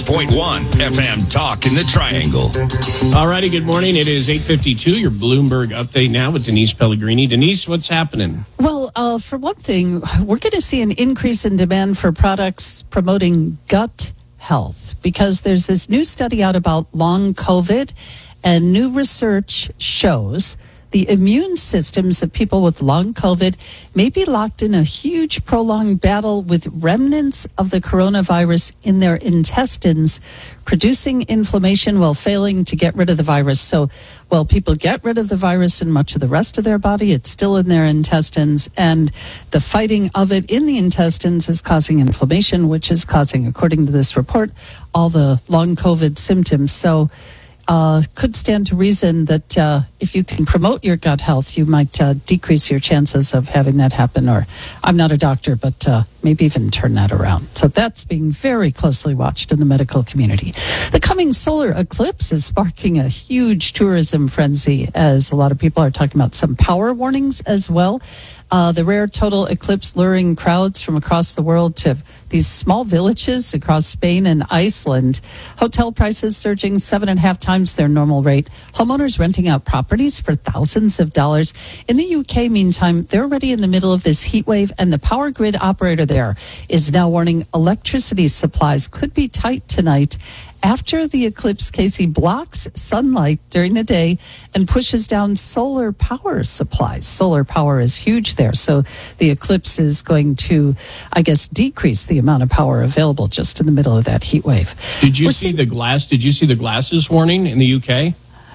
101.1 FM Talk in the Triangle. All righty, good morning. It is 8:52. Your Bloomberg update now with Denise Pellegrini. Denise, what's happening? Well, for one thing, we're going to see an increase in demand for products promoting gut health because there's this new study out about long COVID, and new research shows the immune systems of people with long COVID may be locked in a huge prolonged battle with remnants of the coronavirus in their intestines, producing inflammation while failing to get rid of the virus. So while people get rid of the virus in much of the rest of their body, it's still in their intestines. And the fighting of it in the intestines is causing inflammation, which is causing, according to this report, all the long COVID symptoms. So could stand to reason that if you can promote your gut health, you might decrease your chances of having that happen. Or I'm not a doctor, but maybe even turn that around. So that's being very closely watched in the medical community. The coming solar eclipse is sparking a huge tourism frenzy, as a lot of people are talking about some power warnings as well. The rare total eclipse luring crowds from across the world to these small villages across Spain and Iceland. Hotel prices surging 7.5 times their normal rate. Homeowners renting out properties for thousands of dollars. In the UK, meantime, they're already in the middle of this heat wave, and the power grid operator there is now warning electricity supplies could be tight tonight after the eclipse, Casey, blocks sunlight during the day and pushes down solar power supplies. Solar power is huge there. So the eclipse is going to, I guess, decrease the amount of power available just in the middle of that heat wave. Did you see the glasses warning in the UK?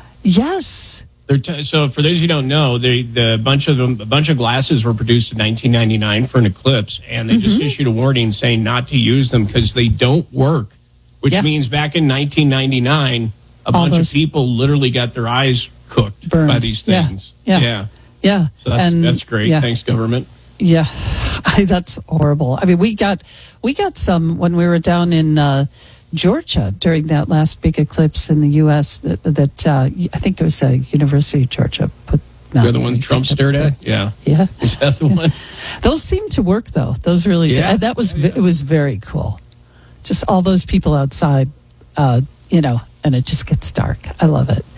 Yes. So for those who don't know, a bunch of glasses were produced in 1999 for an eclipse, and they just issued a warning saying not to use them because they don't work. Which means back in 1999, a bunch of people literally got their eyes cooked by these things. Yeah. So that's great. Yeah. Thanks, government. Yeah, that's horrible. I mean, we got some when we were down in Georgia during that last big eclipse in the U.S. that I think it was University of Georgia put. They're the ones Trump stared at? Yeah. Is that the one? Those seem to work, though. Those really did. It was very cool. Just all those people outside, and it just gets dark. I love it.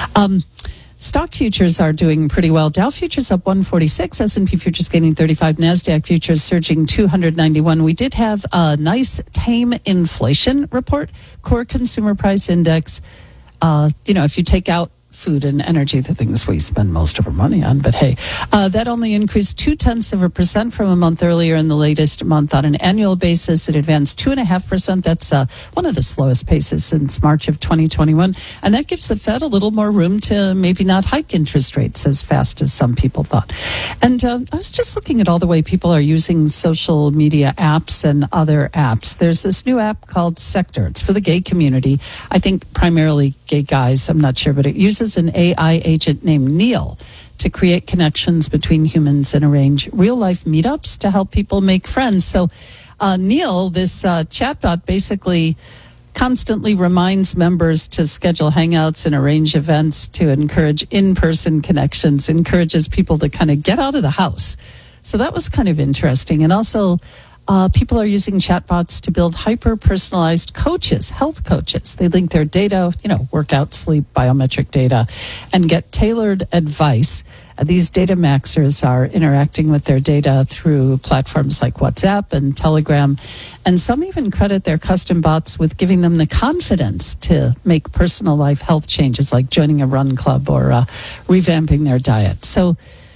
Stock futures are doing pretty well. Dow futures up 146, S&P futures gaining 35, NASDAQ futures surging 291. We did have a nice tame inflation report, core consumer price index. If you take out food and energy, the things we spend most of our money on. But hey, that only increased 0.2% from a month earlier in the latest month. On an annual basis, it advanced 2.5%. That's one of the slowest paces since March of 2021. And that gives the Fed a little more room to maybe not hike interest rates as fast as some people thought. And I was just looking at all the way people are using social media apps and other apps. There's this new app called Sector. It's for the gay community. I think primarily gay guys. I'm not sure, but it uses an AI agent named Neil to create connections between humans and arrange real-life meetups to help people make friends. So Neil, this chatbot, basically constantly reminds members to schedule hangouts and arrange events to encourage in-person connections, encourages people to kind of get out of the house. So that was kind of interesting. And also, people are using chatbots to build hyper-personalized coaches, health coaches. They link their data, workout, sleep, biometric data, and get tailored advice. These data maxers are interacting with their data through platforms like WhatsApp and Telegram. And some even credit their custom bots with giving them the confidence to make personal life health changes, like joining a run club or revamping their diet. So,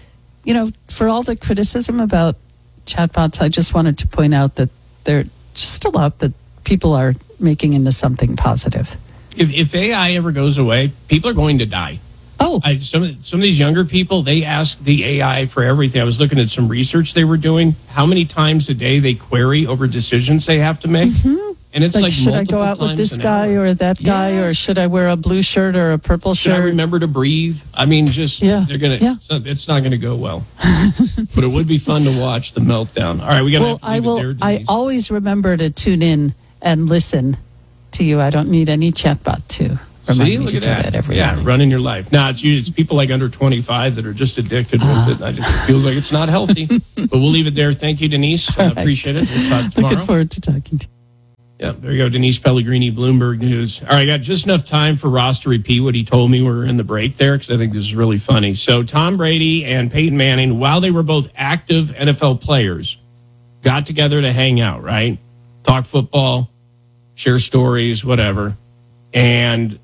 for all the criticism about chatbots, I just wanted to point out that they're just a lot that people are making into something positive. If AI ever goes away, people are going to die. Some of these younger people, they ask the AI for everything. I was looking at some research they were doing, how many times a day they query over decisions they have to make. And it's like should I go out with this guy or that guy, or should I wear a blue shirt or a purple shirt? Should I remember to breathe? I mean, they're going to, it's not going to go well. But it would be fun to watch the meltdown. All right, we got to leave it there, Denise. I always remember to tune in and listen to you. I don't need any chatbot to remind me to do that every day. Running your life. Now, it's people like under 25 that are just addicted with it. It feels like it's not healthy. But we'll leave it there. Thank you, Denise. Appreciate it. We'll talk tomorrow. Looking forward to talking to you. Yeah, there you go. Denise Pellegrini, Bloomberg News. All right, I got just enough time for Ross to repeat what he told me when we were in the break there, because I think this is really funny. So Tom Brady and Peyton Manning, while they were both active NFL players, got together to hang out, right? Talk football, share stories, whatever. And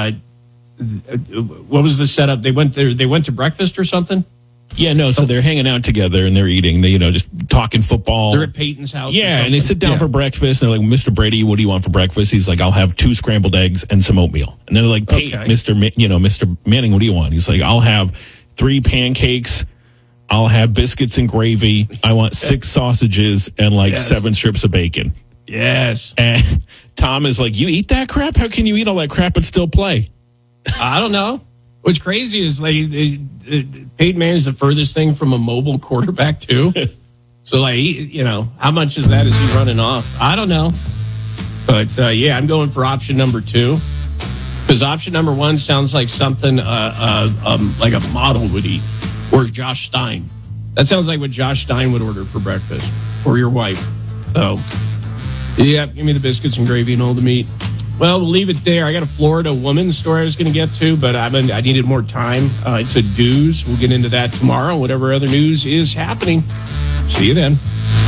what was the setup? They went to breakfast or something? Yeah, no, so they're hanging out together and they're eating, just talking football. They're at Peyton's house. Yeah, and they sit down for breakfast. And they're like, Mr. Brady, what do you want for breakfast? He's like, I'll have 2 scrambled eggs and some oatmeal. And they're like, Mr. Manning, what do you want? He's like, I'll have 3 pancakes. I'll have biscuits and gravy. I want 6 sausages and 7 strips of bacon. Yes. And Tom is like, you eat that crap? How can you eat all that crap and still play? I don't know. What's crazy is Peyton Manning is the furthest thing from a mobile quarterback too. So how much is he running off? I don't know. But I'm going for option number 2, because option number 1 sounds like something like a model would eat, or Josh Stein. That sounds like what Josh Stein would order for breakfast, or your wife. So give me the biscuits and gravy and all the meat. Well, we'll leave it there. I got a Florida woman story I was going to get to, but I needed more time. It's a dues. We'll get into that tomorrow. Whatever other news is happening. See you then.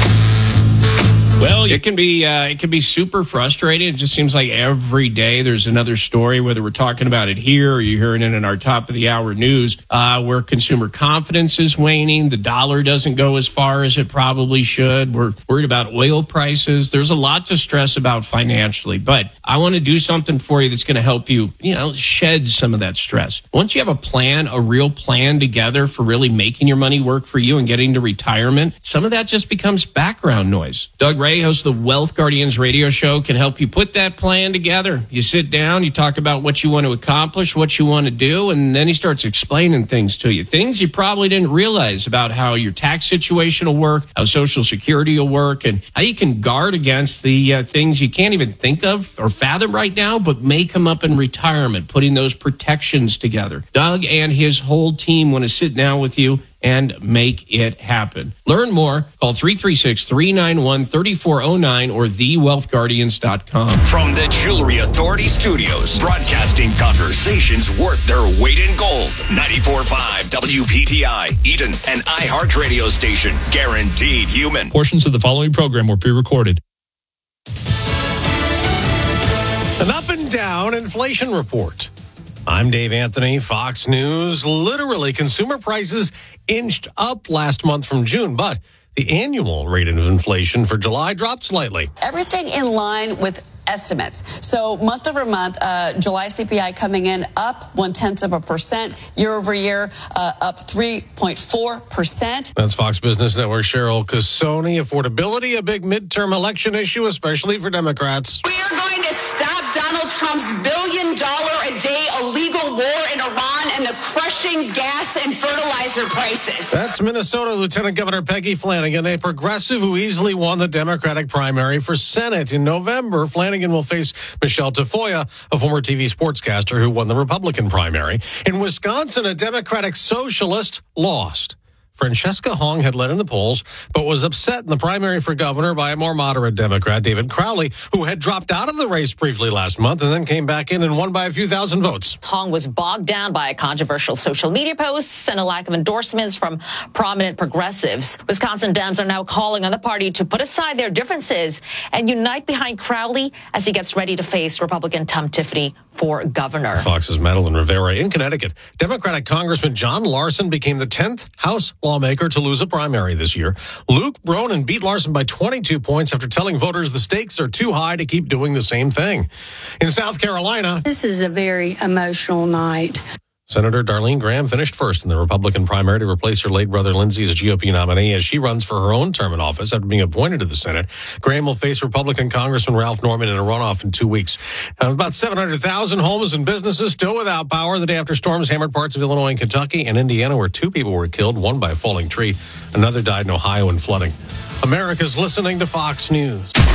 Well, it can be super frustrating. It just seems like every day there's another story, whether we're talking about it here or you're hearing it in our top of the hour news, where consumer confidence is waning. The dollar doesn't go as far as it probably should. We're worried about oil prices. There's a lot to stress about financially, but I want to do something for you that's going to help you, shed some of that stress. Once you have a plan, a real plan together for really making your money work for you and getting to retirement, some of that just becomes background noise. Doug Ray, host of the Wealth Guardians radio show, can help you put that plan together. You sit down, you talk about what you want to accomplish, what you want to do, and then he starts explaining things to you. Things you probably didn't realize about how your tax situation will work, how Social Security will work, and how you can guard against the things you can't even think of or fathom right now, but may come up in retirement, putting those protections together. Doug and his whole team want to sit down with you and make it happen. Learn more. Call 336-391-3409 or thewealthguardians.com. From the Jewelry Authority Studios, broadcasting conversations worth their weight in gold. 94.5 WPTI, Eden, an iHeart radio station. Guaranteed human. Portions of the following program were pre-recorded. An up and down inflation report. I'm Dave Anthony, Fox News. Literally, consumer prices inched up last month from June, but the annual rate of inflation for July dropped slightly. Everything in line with estimates. So month over month, July CPI coming in up 0.1%, year over year, up 3.4%. That's Fox Business Network Cheryl Casoni. Affordability, a big midterm election issue, especially for Democrats. We are going to stop Donald Trump's billion-dollar-a-day illegal war in Iran and the crushing gas and fertilizer prices. That's Minnesota Lieutenant Governor Peggy Flanagan, a progressive who easily won the Democratic primary for Senate in November. Flanagan will face Michelle Tafoya, a former TV sportscaster who won the Republican primary. In Wisconsin, a Democratic socialist lost. Francesca Hong had led in the polls, but was upset in the primary for governor by a more moderate Democrat, David Crowley, who had dropped out of the race briefly last month and then came back in and won by a few thousand votes. Hong was bogged down by controversial social media posts and a lack of endorsements from prominent progressives. Wisconsin Dems are now calling on the party to put aside their differences and unite behind Crowley as he gets ready to face Republican Tom Tiffany for governor. Fox's Madeline Rivera. In Connecticut, Democratic Congressman John Larson became the 10th House lawmaker to lose a primary this year. Luke Bronin beat Larson by 22 points after telling voters the stakes are too high to keep doing the same thing. In South Carolina, this is a very emotional night. Senator Darlene Graham finished first in the Republican primary to replace her late brother Lindsey as a GOP nominee as she runs for her own term in office after being appointed to the Senate. Graham will face Republican Congressman Ralph Norman in a runoff in 2 weeks. About 700,000 homes and businesses still without power the day after storms hammered parts of Illinois and Kentucky and Indiana, where 2 people were killed, one by a falling tree. Another died in Ohio in flooding. America's listening to Fox News.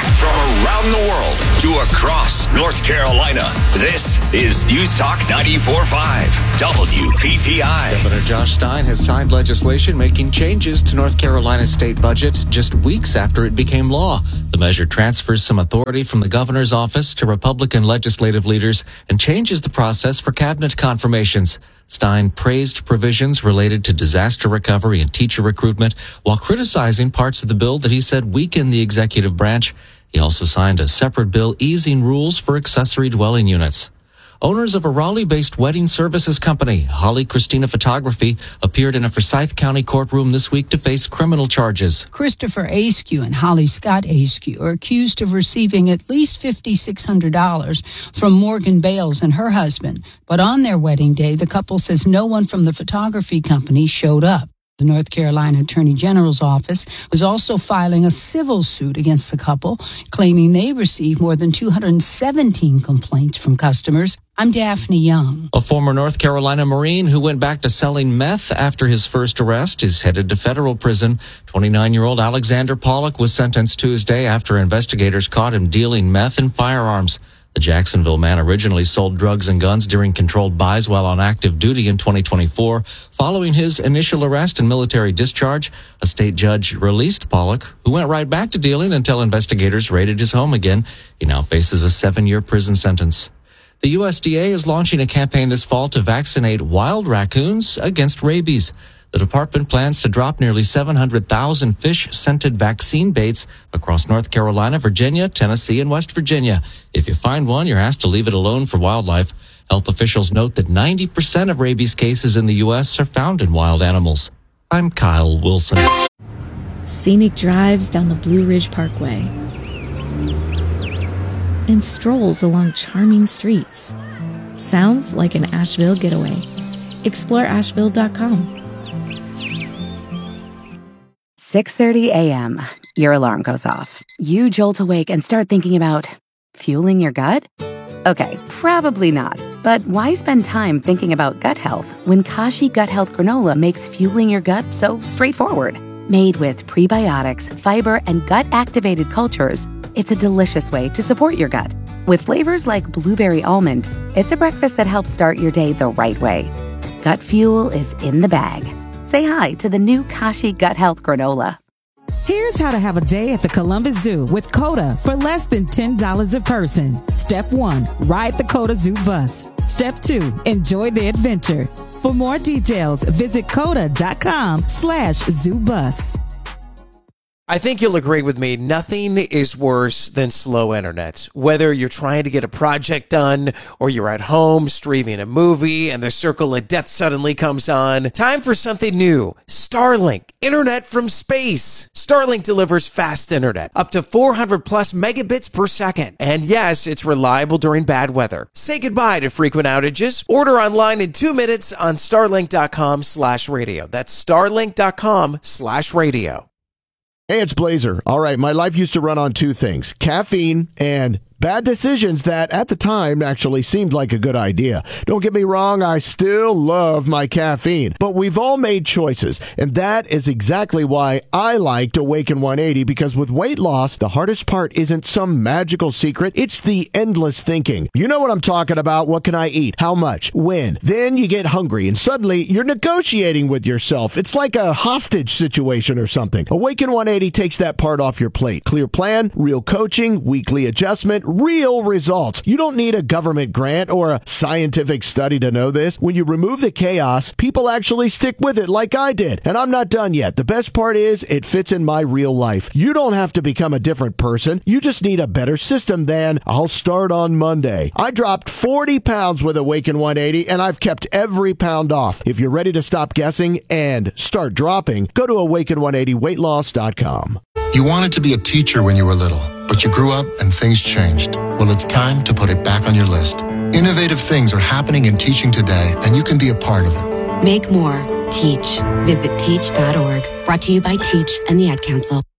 From around the world to across North Carolina, this is News Talk 94.5 WPTI. Governor Josh Stein has signed legislation making changes to North Carolina's state budget just weeks after it became law. The measure transfers some authority from the governor's office to Republican legislative leaders and changes the process for cabinet confirmations. Stein praised provisions related to disaster recovery and teacher recruitment while criticizing parts of the bill that he said weaken the executive branch. He also signed a separate bill easing rules for accessory dwelling units. Owners of a Raleigh-based wedding services company, Holly Christina Photography, appeared in a Forsyth County courtroom this week to face criminal charges. Christopher Askew and Holly Scott Askew are accused of receiving at least $5,600 from Morgan Bales and her husband. But on their wedding day, the couple says no one from the photography company showed up. The North Carolina Attorney General's office was also filing a civil suit against the couple, claiming they received more than 217 complaints from customers. I'm Daphne Young. A former North Carolina Marine who went back to selling meth after his first arrest is headed to federal prison. 29-year-old Alexander Pollock was sentenced Tuesday after investigators caught him dealing meth and firearms. The Jacksonville man originally sold drugs and guns during controlled buys while on active duty in 2024. Following his initial arrest and military discharge, a state judge released Pollock, who went right back to dealing until investigators raided his home again. He now faces a 7-year prison sentence. The USDA is launching a campaign this fall to vaccinate wild raccoons against rabies. The department plans to drop nearly 700,000 fish-scented vaccine baits across North Carolina, Virginia, Tennessee, and West Virginia. If you find one, you're asked to leave it alone for wildlife. Health officials note that 90% of rabies cases in the U.S. are found in wild animals. I'm Kyle Wilson. Scenic drives down the Blue Ridge Parkway and strolls along charming streets. Sounds like an Asheville getaway. Explore Asheville.com. 6:30 a.m. Your alarm goes off. You jolt awake and start thinking about fueling your gut? Okay, probably not. But why spend time thinking about gut health when Kashi Gut Health Granola makes fueling your gut so straightforward? Made with prebiotics, fiber, and gut-activated cultures, it's a delicious way to support your gut. With flavors like blueberry almond, it's a breakfast that helps start your day the right way. Gut fuel is in the bag. Say hi to the new Kashi Gut Health Granola. Here's how to have a day at the Columbus Zoo with COTA for less than $10 a person. Step 1, ride the COTA Zoo bus. Step 2, enjoy the adventure. For more details, visit COTA.com/ZooBus. I think you'll agree with me, nothing is worse than slow internet. Whether you're trying to get a project done or you're at home streaming a movie and the circle of death suddenly comes on, time for something new. Starlink, internet from space. Starlink delivers fast internet, up to 400 plus megabits per second. And yes, it's reliable during bad weather. Say goodbye to frequent outages. Order online in 2 minutes on starlink.com/radio. That's starlink.com/radio. Hey, it's Blazer. All right, my life used to run on two things, caffeine and bad decisions that at the time actually seemed like a good idea. Don't get me wrong, I still love my caffeine, but we've all made choices, and that is exactly why I liked Awaken 180, because with weight loss, the hardest part isn't some magical secret, it's the endless thinking. You know what I'm talking about. What can I eat? How much? When? Then you get hungry, and suddenly you're negotiating with yourself. It's like a hostage situation or something. Awaken 180 takes that part off your plate. Clear plan, real coaching, weekly adjustment, real results. You don't need a government grant or a scientific study to know this. When you remove the chaos, people actually stick with it like I did. And I'm not done yet. The best part is it fits in my real life. You don't have to become a different person. You just need a better system than I'll start on Monday. I dropped 40 pounds with Awaken 180 and I've kept every pound off. If you're ready to stop guessing and start dropping, go to awaken180weightloss.com. You wanted to be a teacher when you were little, but you grew up and things changed. Well, it's time to put it back on your list. Innovative things are happening in teaching today, and you can be a part of it. Make more. Teach. Visit teach.org. Brought to you by Teach and the Ad Council.